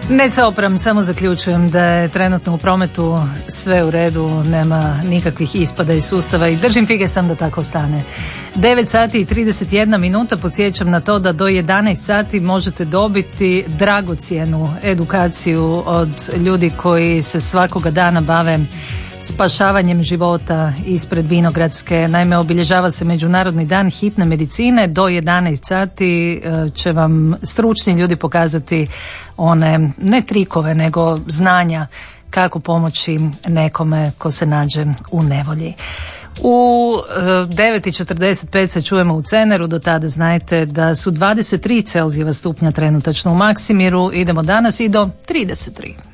Ne copram, samo zaključujem da je trenutno u prometu sve u redu, nema nikakvih ispada iz sustava i držim fige sam da tako stane. 9 sati i 31 minuta, podsjećam na to da do 11 sati možete dobiti dragocjenu edukaciju od ljudi koji se svakoga dana bave spašavanjem života ispred Vinogradske. Naime, obilježava se Međunarodni dan hitne medicine. Do 11 sati će vam stručni ljudi pokazati one, ne trikove, nego znanja kako pomoći nekome ko se nađe u nevolji. U 9:45 se čujemo u Ceneru, do tada znajte da su 23 Celzijeva stupnja trenutačno u Maksimiru. Idemo danas i do 33.